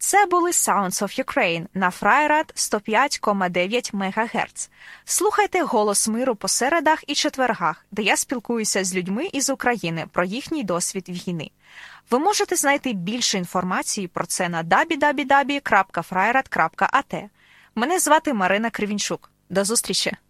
Це були Sounds of Ukraine на Фрайрад 105,9 МГц. Слухайте «Голос миру» по середах і четвергах, де я спілкуюся з людьми із України про їхній досвід війни. Ви можете знайти більше інформації про це на www.freirad.at. Мене звати Марина Кривінчук. До зустрічі!